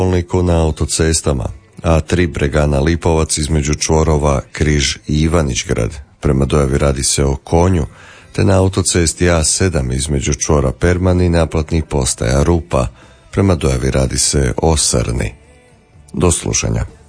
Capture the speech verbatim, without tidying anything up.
na autocestama, A tri Bregana Lipovac između čvorova Križ i Ivanićgrad, prema dojavi radi se o konju, te na autocesti A sedam između čvora Perman i naplatnih postaja Rupa, prema dojavi radi se o Srni. Do slušanja.